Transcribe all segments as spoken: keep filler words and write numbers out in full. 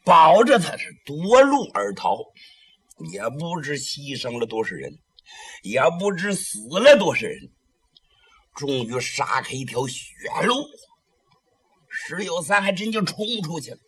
保着他是夺路而逃，也不知牺牲了多少人，也不知死了多少人，终于杀开一条血路。石有三还真就冲出去了，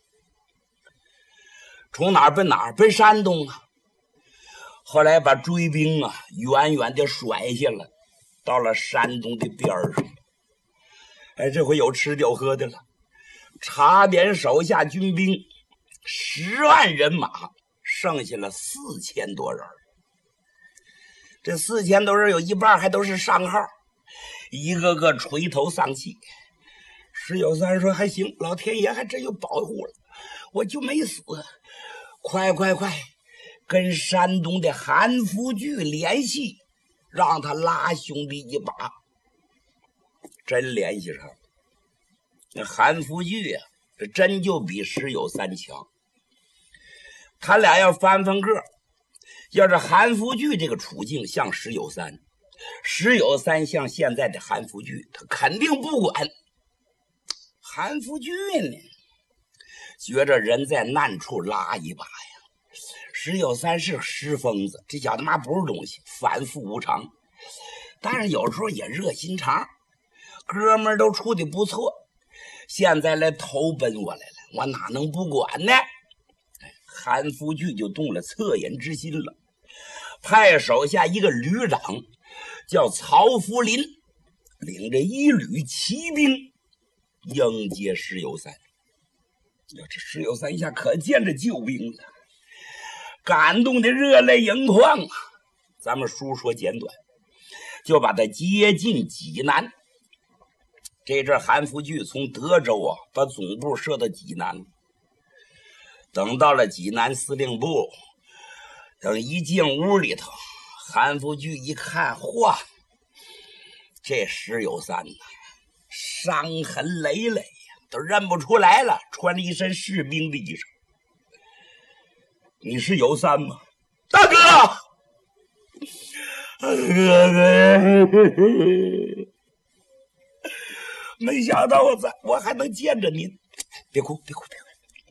冲哪儿奔哪儿？奔山东啊！后来把追兵啊远远的甩下了，到了山东的边上。哎，这回有吃有喝的了，查点手下军兵十万人马，剩下了四千多人。这四千多人有一半还都是上号，一个个垂头丧气。石有三说：“还行，老天爷还真有保护了，我就没死。快快快，跟山东的韩复榘联系，让他拉兄弟一把。”真联系上了。那韩复榘呀、啊，这真就比石有三强。他俩要翻翻个，要是韩复榘这个处境像石有三，石有三像现在的韩复榘，他肯定不管。韩复榘呢，觉着人在难处拉一把呀。石有三是石疯子，这小他妈不是东西，反复无常。但是有时候也热心肠，哥们儿都处的不错，现在来投奔我来了，我哪能不管呢？韩复榘就动了恻隐之心了，派手下一个旅长叫曹福林，领着一旅骑兵迎接石有三。这石有三一下可见着救兵了，感动的热泪盈眶啊！咱们书说简短，就把他接进济南。这阵韩复榘从德州啊把总部设到济南，等到了济南司令部，等一进屋里头，韩复榘一看，嚯，这石有三呐，伤痕累累呀，都认不出来了，穿着一身士兵的衣裳。你是有三吗？大哥，哥哥，没想到我在我还能见着您。别哭，别哭，别哭。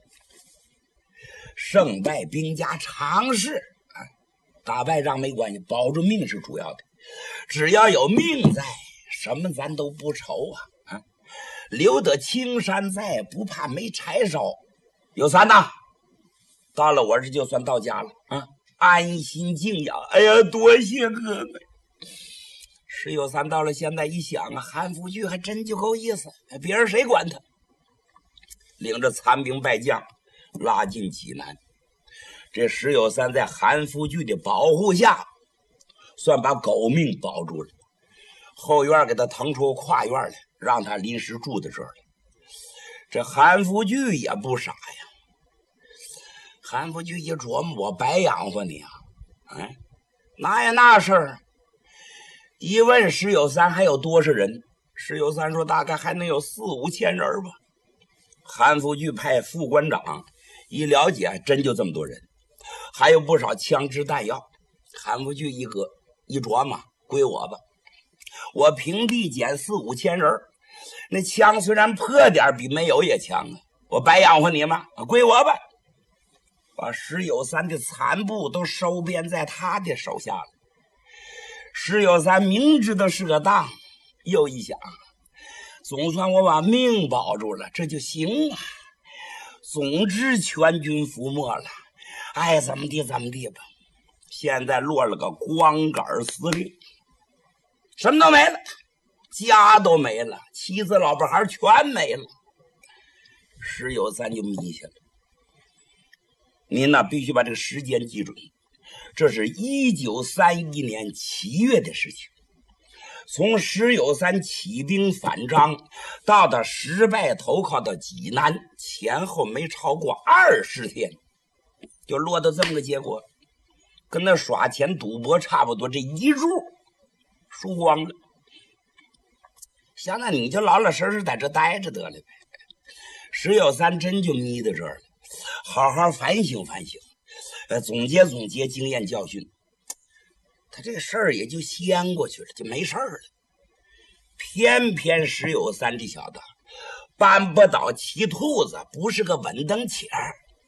胜败兵家常事啊，打败仗没关系，保住命是主要的。只要有命在，什么咱都不愁啊！啊，留得青山在，不怕没柴烧。有三呐，到了我这就算到家了啊，安心静养。哎呀，多谢哥哥。石有三到了现在一想啊，韩复榘还真就够意思，别人谁管他？领着残兵败将拉进济南。这石有三在韩复榘的保护下，算把狗命保住了。后院给他腾出跨院来，让他临时住在这儿了。这韩复榘也不傻呀，韩复榘一琢磨，我白养活你啊！哎，哪有那事儿？一问石有三还有多少人？石有三说大概还能有四五千人吧。韩复榘派副官长一了解，真就这么多人，还有不少枪支弹药。韩复榘一个一琢磨，归我吧，我平地减四五千人，那枪虽然破点，比没有也强啊，我白养活你吗？归我吧。把石有三的残部都收编在他的手下了。石有三明知道是个当，又一想，总算我把命保住了，这就行啊。总之全军覆没了，爱怎么地怎么地吧。现在落了个光杆司令，什么都没了，家都没了，妻子老婆孩全没了。石有三就迷下了。您呢，必须把这个时间记准，这是一九三一年七月的事情。从石有三起兵反张到他失败投靠到济南，前后没超过二十天，就落到这么个结果，跟那耍钱赌博差不多，这一注输光了。想那你就老老实实在这待着得了呗。石有三真就迷到这儿了，好好反省反省，呃，总结总结经验教训，他这事儿也就掀过去了，就没事儿了。偏偏石有三这小子搬不倒骑兔子，不是个稳当钱儿。